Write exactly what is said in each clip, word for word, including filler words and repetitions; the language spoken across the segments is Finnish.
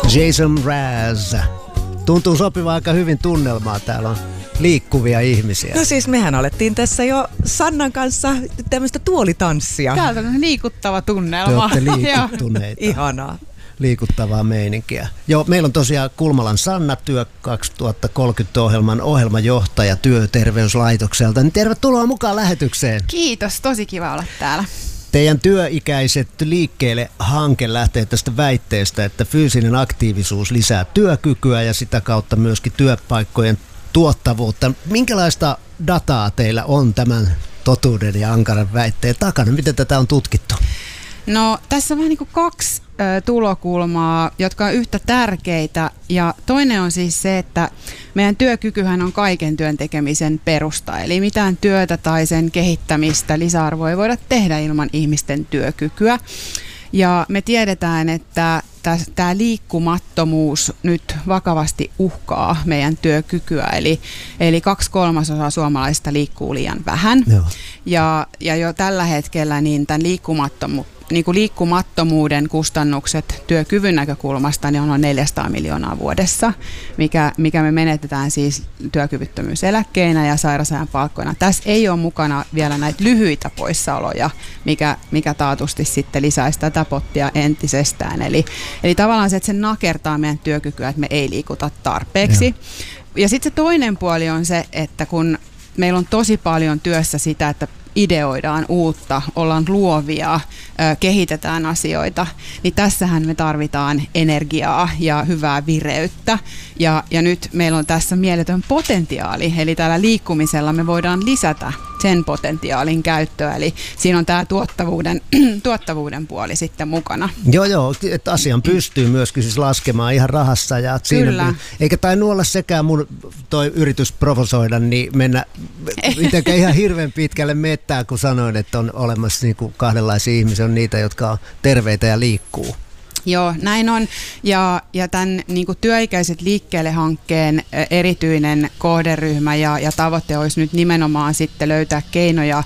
Jason Mraz. Tuntuu sopivaa aika hyvin tunnelmaa. Täällä on liikkuvia ihmisiä. No siis mehän alettiin tässä jo Sannan kanssa tämmöistä tuolitanssia. Täältä on liikuttava tunnelma. Te olette liikuttuneita. Ihanaa. Liikuttavaa meininkiä. Joo, meillä on tosiaan Kulmalan Sanna, Työ kaksituhattakolmekymmentä-ohjelman ohjelmajohtaja Työterveyslaitokselta. Niin tervetuloa mukaan lähetykseen. Kiitos, tosi kiva olla täällä. Teidän työikäiset liikkeelle hanke lähtee tästä väitteestä, että fyysinen aktiivisuus lisää työkykyä ja sitä kautta myöskin työpaikkojen tuottavuutta. Minkälaista dataa teillä on tämän totuuden ja ankaran väitteen takana? Miten tätä on tutkittu? No tässä on vähän niin kuin kaksi ö, tulokulmaa, jotka on yhtä tärkeitä. Ja toinen on siis se, että meidän työkykyhän on kaiken työn tekemisen perusta. Eli mitään työtä tai sen kehittämistä, lisäarvoa ei voida tehdä ilman ihmisten työkykyä. Ja me tiedetään, että tämä liikkumattomuus nyt vakavasti uhkaa meidän työkykyä. Eli, eli kaksi kolmasosaa suomalaisista liikkuu liian vähän. Joo. Ja, ja jo tällä hetkellä niin tämän liikkumattomuuden Niin kuin liikkumattomuuden kustannukset työkyvyn näkökulmasta niin on noin neljäsataa miljoonaa vuodessa, mikä, mikä me menetetään siis työkyvyttömyyseläkkeinä ja sairausajan palkkoina. Tässä ei ole mukana vielä näitä lyhyitä poissaoloja, mikä, mikä taatusti sitten lisäisi tätä pottia entisestään. Eli, eli tavallaan se, että se nakertaa meidän työkykyä, että me ei liikuta tarpeeksi. Ja, ja sitten se toinen puoli on se, että kun meillä on tosi paljon työssä sitä, että ideoidaan uutta, ollaan luovia, kehitetään asioita, niin tässähän me tarvitaan energiaa ja hyvää vireyttä. Ja, ja nyt meillä on tässä mieletön potentiaali, eli tällä liikkumisella me voidaan lisätä sen potentiaalin käyttöä, eli siinä on tämä tuottavuuden, tuottavuuden puoli sitten mukana. Joo, joo, että asian pystyy myöskin siis laskemaan ihan rahassa. Ja siinä, eikä tainnut olla sekään mun toi yritys provosoida, niin mennä mitenkään ihan hirveän pitkälle mettää, kun sanoin, että on olemassa niin kuin kahdenlaisia ihmisiä, on niitä, jotka on terveitä ja liikkuu. Joo, näin on. Ja, ja tämän niin kuin työikäiset liikkeelle-hankkeen erityinen kohderyhmä ja, ja tavoite olisi nyt nimenomaan sitten löytää keinoja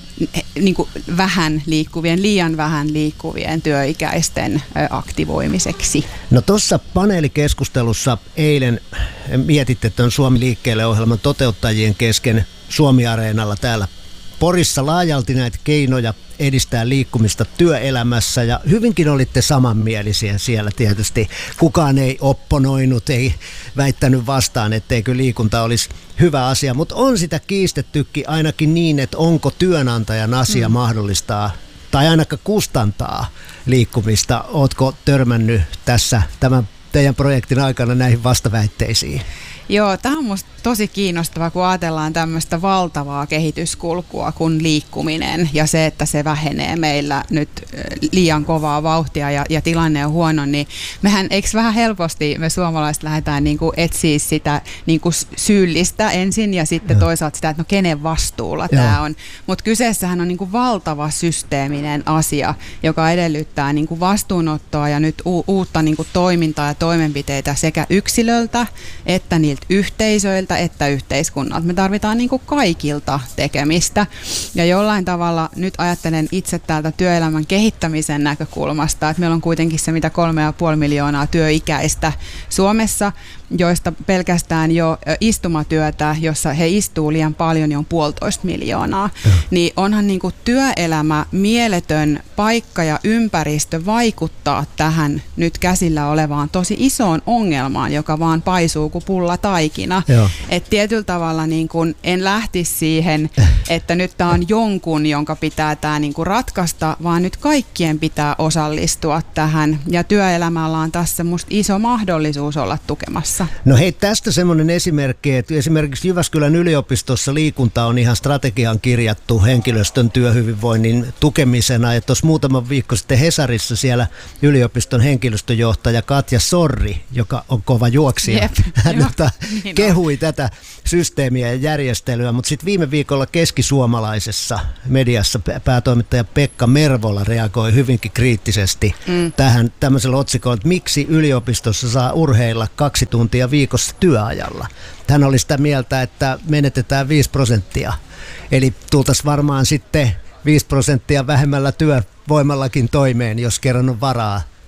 niin kuin vähän liikkuvien, liian vähän liikkuvien työikäisten aktivoimiseksi. No tuossa paneelikeskustelussa eilen mietitte tuon Suomi liikkeelle -ohjelman toteuttajien kesken Suomi-areenalla täällä Porissa laajalti näitä keinoja edistää liikkumista työelämässä ja hyvinkin olitte samanmielisiä siellä tietysti. Kukaan ei opponoinut, ei väittänyt vastaan, etteikö liikunta olisi hyvä asia, mutta on sitä kiistettykin ainakin niin, että onko työnantajan asia mm. mahdollistaa tai ainakaan kustantaa liikkumista. Ootko törmännyt tässä tämän teidän projektin aikana näihin vastaväitteisiin? Joo, tämä on musta tosi kiinnostavaa, kun ajatellaan tämmöistä valtavaa kehityskulkua kuin liikkuminen ja se, että se vähenee meillä nyt liian kovaa vauhtia ja, ja tilanne on huono, niin mehän eikö vähän helposti me suomalaiset lähdetään niin kuin etsiä sitä niin kuin syyllistä ensin ja sitten Joo. toisaalta sitä, että no kenen vastuulla Joo. tämä on. Mutta kyseessähän on niin kuin valtava systeeminen asia, joka edellyttää niin kuin vastuunottoa ja nyt u- uutta niin kuin toimintaa ja toimenpiteitä sekä yksilöltä että niiltä yhteisöiltä että yhteiskunnalta. Me tarvitaan niin kuin kaikilta tekemistä ja jollain tavalla nyt ajattelen itse täältä työelämän kehittämisen näkökulmasta, että meillä on kuitenkin se mitä kolme ja puoli miljoonaa työikäistä Suomessa, joista pelkästään jo istumatyötä, jossa he istuu liian paljon, niin on puolitoista miljoonaa. Ja. Niin onhan niin kuin työelämä mieletön paikka ja ympäristö vaikuttaa tähän nyt käsillä olevaan tosi isoon ongelmaan, joka vaan paisuu kuin pulla taikina. Että tietyllä tavalla niin kuin en lähtisi siihen, että nyt tämä on jonkun, jonka pitää tämä niin kuin ratkaista, vaan nyt kaikkien pitää osallistua tähän. Ja työelämällä on tässä musta iso mahdollisuus olla tukemassa. No hei, tästä semmoinen esimerkki, että esimerkiksi Jyväskylän yliopistossa liikunta on ihan strategiaan kirjattu henkilöstön työhyvinvoinnin tukemisena. Ja tuossa muutama viikko sitten Hesarissa siellä yliopiston henkilöstöjohtaja Katja Sorri, joka on kova juoksija, Jep, hän ota, niin kehui tätä systeemiä ja järjestelyä, mutta sitten viime viikolla keskisuomalaisessa mediassa päätoimittaja Pekka Mervola reagoi hyvinkin kriittisesti mm. tähän tämmöisellä otsikolla, että miksi yliopistossa saa urheilla kaksi tuntia viikossa työajalla. Hän oli sitä mieltä, että menetetään viisi prosenttia, eli tultaisiin varmaan sitten viisi prosenttia vähemmällä työvoimallakin toimeen, jos kerran on varaa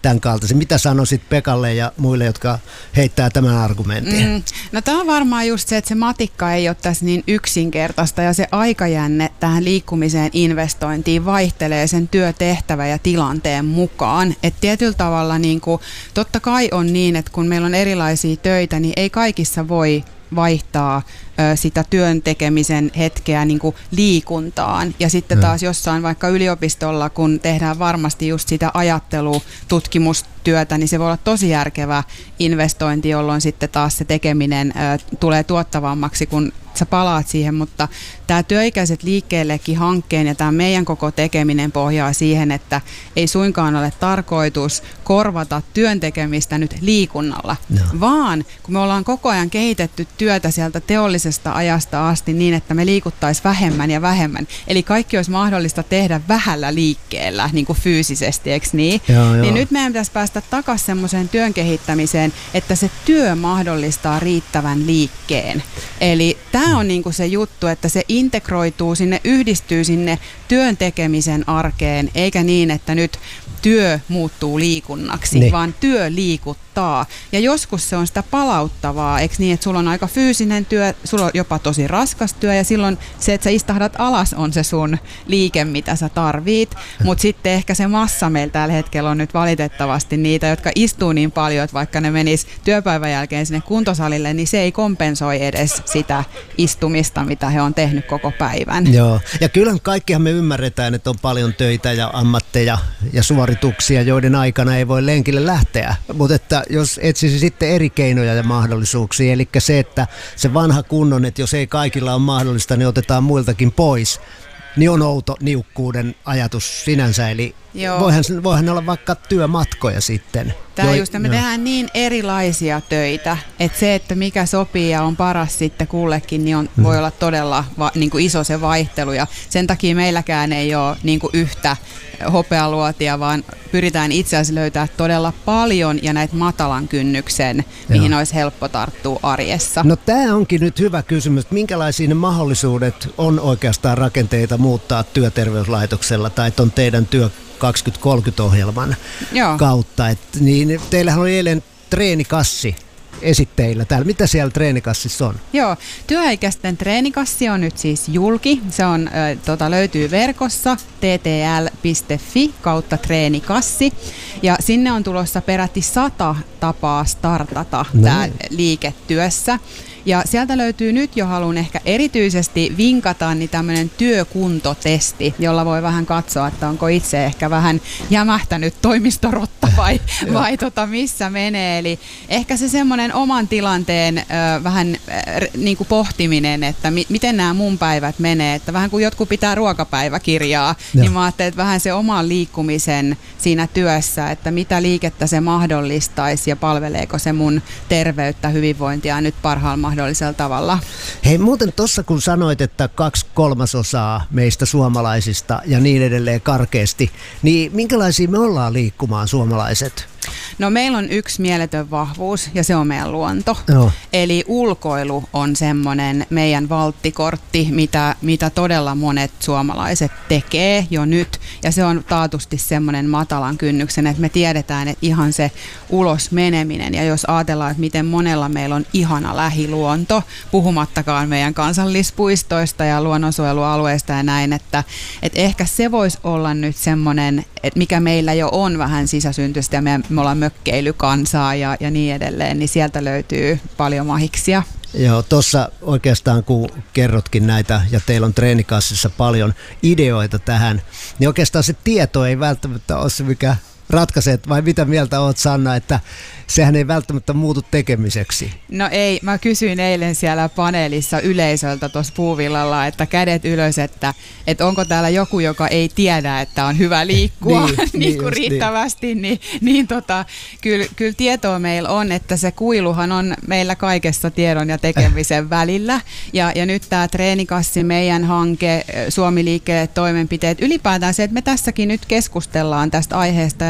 tämän kaltaisen. Mitä sanoisit Pekalle ja muille, jotka heittää tämän argumentin? Mm, no tämä on varmaan just se, että se matikka ei ole tässä niin yksinkertaista ja se aikajänne tähän liikkumiseen investointiin vaihtelee sen työtehtävä ja tilanteen mukaan. Että tietyllä tavalla niin kuin, totta kai on niin, että kun meillä on erilaisia töitä, niin ei kaikissa voi vaihtaa ö, sitä työn tekemisen hetkeä niin kuin liikuntaan. Ja sitten taas jossain vaikka yliopistolla, kun tehdään varmasti just sitä ajattelututkimustyötä, niin se voi olla tosi järkevä investointi, jolloin sitten taas se tekeminen ö, tulee tuottavammaksi, kun sä palaat siihen, mutta tämä Työikäiset liikkeellekin hankkeen ja tämä meidän koko tekeminen pohjaa siihen, että ei suinkaan ole tarkoitus korvata työn tekemistä nyt liikunnalla, no. vaan kun me ollaan koko ajan kehitetty työtä sieltä teollisesta ajasta asti niin, että me liikuttaisiin vähemmän ja vähemmän, eli kaikki olisi mahdollista tehdä vähällä liikkeellä, niin kuin fyysisesti, eikö niin? Joo, niin joo. nyt meidän pitäisi päästä takaisin semmoiseen työn kehittämiseen, että se työ mahdollistaa riittävän liikkeen. Eli tämä on niinku se juttu, että se integroituu sinne, yhdistyy sinne työn tekemisen arkeen, eikä niin, että nyt työ muuttuu liikunnaksi, niin. vaan työ liikuttaa. Ja joskus se on sitä palauttavaa, eikö niin, että sulla on aika fyysinen työ, sulla on jopa tosi raskas työ, ja silloin se, että sä istahdat alas, on se sun liike, mitä sä tarvit. Mutta sitten ehkä se massa meillä tällä hetkellä on nyt valitettavasti niitä, jotka istuu niin paljon, että vaikka ne menis työpäivän jälkeen sinne kuntosalille, niin se ei kompensoi edes sitä istumista, mitä he on tehnyt koko päivän. Joo, ja kyllähän kaikkihan me ymmärretään, että on paljon töitä ja ammatteja ja suorituksia, joiden aikana ei voi lenkille lähteä. Mutta että jos etsisi sitten eri keinoja ja mahdollisuuksia, eli se, että se vanha kunnon, että jos ei kaikilla ole mahdollista, niin otetaan muiltakin pois, niin on outo niukkuuden ajatus sinänsä, eli voihan, voihan olla vaikka työmatkoja sitten. Tämä Joi, just, me no. tehdään niin erilaisia töitä, että se, että mikä sopii ja on paras sitten kullekin, niin on, mm. voi olla todella va, niin kuin iso se vaihtelu. Ja sen takia meilläkään ei ole niin kuin yhtä hopealuotia, vaan pyritään itse asiassa löytää todella paljon ja näitä matalan kynnyksen, mihin olisi helppo tarttua arjessa. No tämä onkin nyt hyvä kysymys. Minkälaisia ne mahdollisuudet on oikeastaan rakenteita muuttaa työterveyslaitoksella tai ton teidän työ kaksituhattakolmekymmentä-ohjelman Joo. kautta. Et, niin, teillähän oli eilen treenikassi esitteillä täällä. Mitä siellä treenikassissa on? Joo, työikäisten treenikassi on nyt siis julki. Se on, ö, tota, löytyy verkossa t t l piste f i kautta treenikassi. Ja sinne on tulossa peräti sata tapaa startata tämä liiketyössä. Ja sieltä löytyy nyt jo, haluan ehkä erityisesti vinkata, niin tämmöinen työkuntotesti, jolla voi vähän katsoa, että onko itse ehkä vähän jämähtänyt toimistorotta vai, vai tota, missä menee. Eli ehkä se semmoinen oman tilanteen ö, vähän ö, niin kuin pohtiminen, että mi- miten nämä mun päivät menee. Että vähän kuin jotkut pitää ruokapäiväkirjaa, ja. niin mä ajattelin, että vähän se oman liikkumisen siinä työssä, että mitä liikettä se mahdollistaisi ja palveleeko se mun terveyttä, hyvinvointia nyt parhaalla mahdollisella tavalla. Hei, muuten tuossa kun sanoit, että kaksi kolmasosaa meistä suomalaisista ja niin edelleen karkeasti, niin minkälaisia me ollaan liikkumaan suomalaiset? No meillä on yksi mieletön vahvuus ja se on meidän luonto. Joo. Eli ulkoilu on semmoinen meidän valttikortti, mitä, mitä todella monet suomalaiset tekee jo nyt. Ja se on taatusti semmoinen matalan kynnyksen, että me tiedetään, että ihan se ulos meneminen. Ja jos ajatellaan, että miten monella meillä on ihana lähiluonto, puhumattakaan meidän kansallispuistoista ja luonnonsuojelualueista ja näin, että, että ehkä se voisi olla nyt semmoinen, että mikä meillä jo on vähän sisäsyntyistä ja me, me ollaan mökkeilykansaa ja, ja niin edelleen, niin sieltä löytyy paljon mahiksia. Joo, tuossa oikeastaan kun kerrotkin näitä ja teillä on treenikassissa paljon ideoita tähän, niin oikeastaan se tieto ei välttämättä ole se, mikä ratkaisee, vai mitä mieltä oot, Sanna, että sehän ei välttämättä muutu tekemiseksi? No ei, mä kysyin eilen siellä paneelissa yleisöltä tuossa puuvillalla, että kädet ylös, että, että onko täällä joku, joka ei tiedä, että on hyvä liikkua niin, niin, niin kuin riittävästi, niin, niin, niin tota, kyllä, kyllä tietoa meillä on, että se kuiluhan on meillä kaikessa tiedon ja tekemisen välillä, ja, ja nyt tämä treenikassi, meidän hanke, Suomi liikkeelle toimenpiteet, ylipäätään se, että me tässäkin nyt keskustellaan tästä aiheesta ja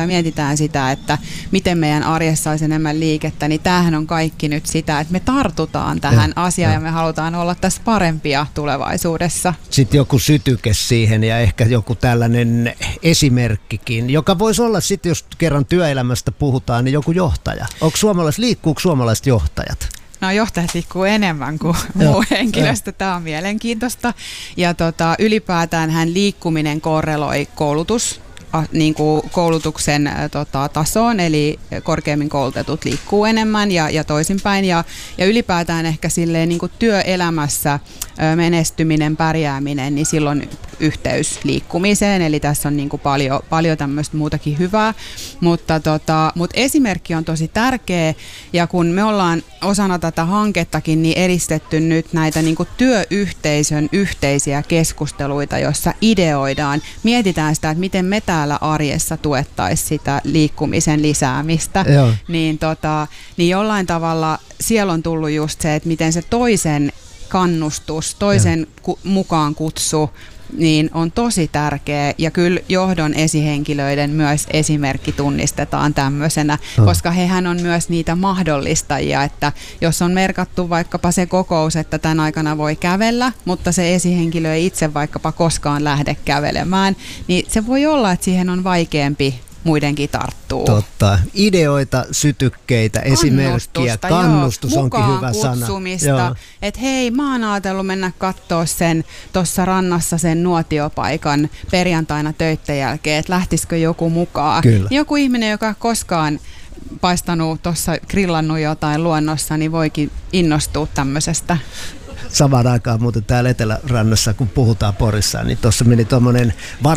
ja mietitään sitä, että miten meidän arjessa olisi enemmän liikettä, niin tämähän on kaikki nyt sitä, että me tartutaan tähän ja, asiaan ja. ja me halutaan olla tässä parempia tulevaisuudessa. Sitten joku sytyke siihen ja ehkä joku tällainen esimerkkikin, joka voisi olla sitten, jos kerran työelämästä puhutaan, niin joku johtaja. Onko suomalaiset, liikkuuko suomalaiset johtajat? No johtajat liikkuu enemmän kuin muu henkilöstö. Tämä on mielenkiintoista. Ja tota, ylipäätään hän liikkuminen korreloi koulutus, a, niin kuin koulutuksen ä, tota, tasoon, eli korkeammin koulutetut liikkuu enemmän ja, ja toisinpäin. Ja, ja ylipäätään ehkä silleen, niin kuin työelämässä ä, menestyminen, pärjääminen, niin silloin yhteys liikkumiseen, eli tässä on niin kuin paljon, paljon tämmöistä muutakin hyvää, mutta, tota, mutta esimerkki on tosi tärkeä, ja kun me ollaan osana tätä hankettakin niin edistetty nyt näitä niin kuin työyhteisön yhteisiä keskusteluita, jossa ideoidaan, mietitään sitä, että miten me täällä arjessa tuettaisiin sitä liikkumisen lisäämistä, niin, tota, niin jollain tavalla siellä on tullut just se, että miten se toisen kannustus, toisen ku, mukaan kutsu, niin on tosi tärkeä, ja kyllä johdon esihenkilöiden myös esimerkki tunnistetaan tämmöisenä, oh. koska hehän on myös niitä mahdollistajia, että jos on merkattu vaikkapa se kokous, että tämän aikana voi kävellä, mutta se esihenkilö ei itse vaikkapa koskaan lähde kävelemään, niin se voi olla, että siihen on vaikeampi muidenkin tarttuu. Totta. Ideoita, sytykkeitä, esimerkkiä, kannustus joo, onkin hyvä sana. Että hei, mä oon ajatellut mennä katsoa sen tuossa rannassa sen nuotiopaikan perjantaina töitten jälkeen, että lähtisikö joku mukaan. Kyllä. Joku ihminen, joka koskaan paistanut tuossa grillannut jotain luonnossa, niin voikin innostua tämmöisestä. Samaan aikaan muuten täällä Etelärannassa, kun puhutaan Porissa, niin tuossa meni tuommoinen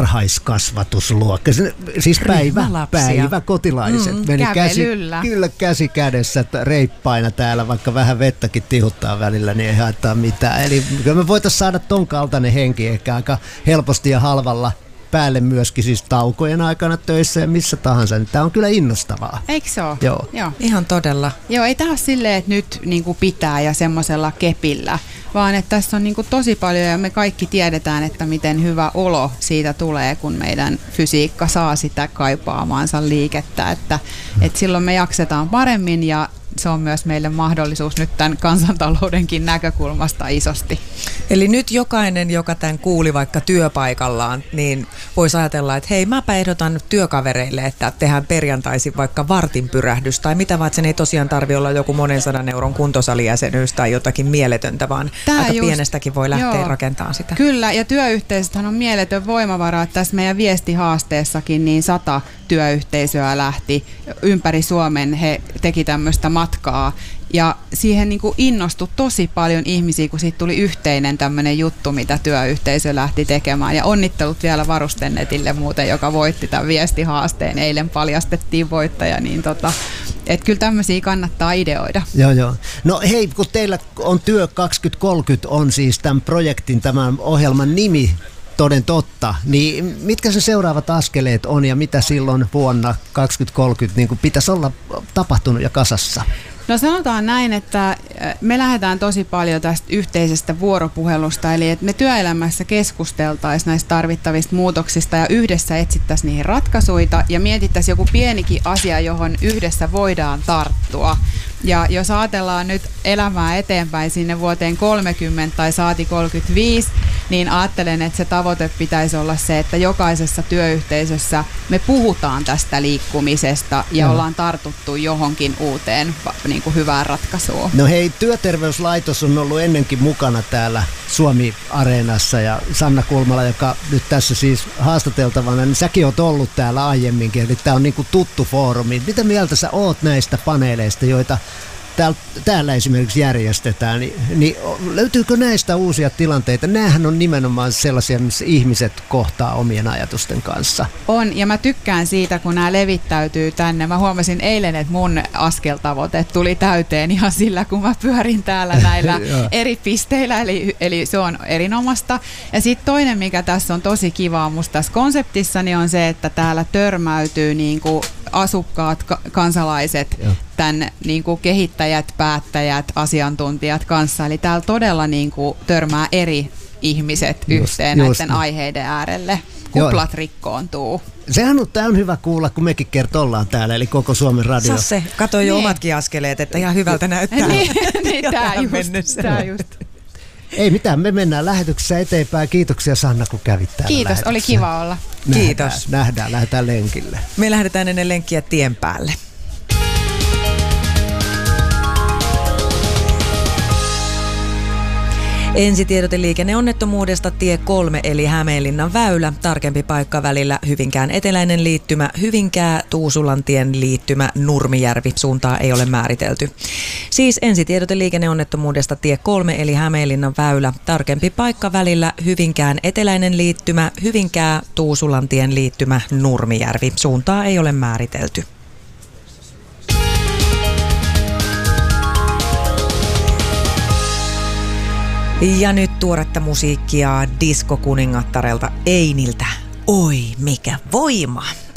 varhaiskasvatusluokka. Siis päivä, päivä kotilaiset. Mm, meni käsi, kyllä käsi kädessä reippaina täällä, vaikka vähän vettäkin tihuttaa välillä, niin ei haittaa mitään. Eli kyllä me voitaisiin saada ton kaltainen henki ehkä aika helposti ja halvalla päälle myöskin siis taukojen aikana töissä ja missä tahansa. Tämä on kyllä innostavaa. Eikö se ole? Joo. Joo. Ihan todella. Joo, ei tämä ole silleen, että nyt niin kuin pitää ja semmoisella kepillä, vaan että tässä on niin kuin tosi paljon ja me kaikki tiedetään, että miten hyvä olo siitä tulee, kun meidän fysiikka saa sitä kaipaamaansa liikettä, että, että silloin me jaksetaan paremmin ja se on myös meille mahdollisuus nyt tämän kansantaloudenkin näkökulmasta isosti. Eli nyt jokainen, joka tämän kuuli vaikka työpaikallaan, niin voisi ajatella, että hei, mäpä ehdotan työkavereille, että tehdään perjantaisin vaikka vartin pyrähdys tai mitä, vaan sen ei tosiaan tarvitse olla joku monen sadan euron kuntosalijäsenyys tai jotakin mieletöntä, vaan Tää aika just, pienestäkin voi lähteä joo, rakentamaan sitä. Kyllä, ja työyhteisöthän on mieletön voimavara. Tässä meidän viestihaasteessakin niin sata työyhteisöä lähti ympäri Suomen. He teki tämmöistä matkaa ja siihen niin kuin innostui tosi paljon ihmisiä, kun siitä tuli yhteinen tämmöinen juttu, mitä työyhteisö lähti tekemään. Ja onnittelut vielä Varustennetille muuten, joka voitti tämän viestihaasteen. Eilen paljastettiin voittaja, niin tota, että kyllä tämmöisiä kannattaa ideoida. Joo, joo. No hei, kun teillä on Työ kaksituhattakolmekymmentä on siis tämän projektin, tämän ohjelman nimi, toden totta, niin mitkä se seuraavat askeleet on ja mitä silloin vuonna kaksituhattakolmekymmentä niin kuin pitäisi olla tapahtunut ja kasassa? No sanotaan näin, että me lähdetään tosi paljon tästä yhteisestä vuoropuhelusta, eli että me työelämässä keskusteltaisiin näistä tarvittavista muutoksista ja yhdessä etsittäisiin niihin ratkaisuja ja mietittäisiin joku pienikin asia, johon yhdessä voidaan tarttua. Ja jos ajatellaan nyt elämää eteenpäin sinne vuoteen kolmekymmentä tai saati kolmekymmentäviisi, niin ajattelen, että se tavoite pitäisi olla se, että jokaisessa työyhteisössä me puhutaan tästä liikkumisesta ja no. ollaan tartuttu johonkin uuteen niin kuin hyvään ratkaisuun. No hei, Työterveyslaitos on ollut ennenkin mukana täällä Suomi-areenassa ja Sanna Kulmala, joka nyt tässä siis haastateltavana, niin säkin oot ollut täällä aiemminkin, eli tämä on niin kuin tuttu foorumi. Mitä mieltä sä oot näistä paneeleista, joita täällä, täällä esimerkiksi järjestetään, niin, niin löytyykö näistä uusia tilanteita? Nämähän on nimenomaan sellaisia, missä ihmiset kohtaa omien ajatusten kanssa. On, ja mä tykkään siitä, kun nämä levittäytyy tänne. Mä huomasin eilen, että mun askeltavoite tuli täyteen ihan sillä, kun mä pyörin täällä näillä eri pisteillä, eli, eli se on erinomaista. Ja sitten toinen, mikä tässä on tosi kivaa musta tässä konseptissa, niin on se, että täällä törmäytyy niin kuin asukkaat, ka- kansalaiset, Joo. tämän niin kuin kehittäjät, päättäjät, asiantuntijat kanssa. Eli täällä todella niin kuin törmää eri ihmiset just, yhteen just näiden niin. aiheiden äärelle. Kuplat Joo. rikkoontuu. Sehän on, tämä on hyvä kuulla, kun mekin kerta ollaan täällä, eli koko Suomen radio. Sasse, katso jo niin. omatkin askeleet, että ihan hyvältä näyttää. niin, niin, tämä tähän just, mennessä. tää just. Ei mitään, me mennään lähetyksessä eteenpäin. Kiitoksia Sanna, kun kävit täällä Kiitos, lähetyksessä. oli kiva olla. Nähdään, Kiitos. Nähdään, lähdetään lenkille. Me lähdetään ennen lenkkiä tien päälle. Ensitiedote liikenneonnettomuudesta tie kolme eli Hämeenlinnan väylä. Tarkempi paikka välillä Hyvinkään eteläinen liittymä, Hyvinkää, Tuusulantien liittymä, Nurmijärvi. Suuntaa ei ole määritelty. Siis ensitiedote liikenneonnettomuudesta tie kolme eli Hämeenlinnan väylä. Tarkempi paikka välillä Hyvinkään eteläinen liittymä, Hyvinkää, Tuusulantien liittymä, Nurmijärvi. Suuntaa ei ole määritelty. Ja nyt tuoretta musiikkia diskokuningattarelta Einiltä. Oi, mikä voima!